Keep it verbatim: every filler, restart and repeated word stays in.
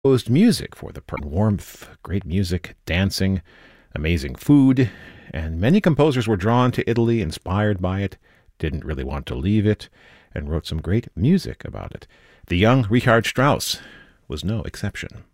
composed music for the perfect warmth, great music, dancing, amazing food, and many composers were drawn to Italy, inspired by it, didn't really want to leave it, and wrote some great music about it. The young Richard Strauss was no exception.